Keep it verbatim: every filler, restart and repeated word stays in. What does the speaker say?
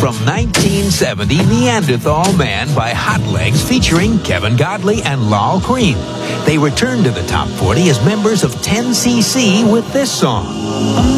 from nineteen seventy, Neanderthal Man by Hot Legs featuring Kevin Godley and Lal Cream. They returned to the top forty as members of ten C C with this song.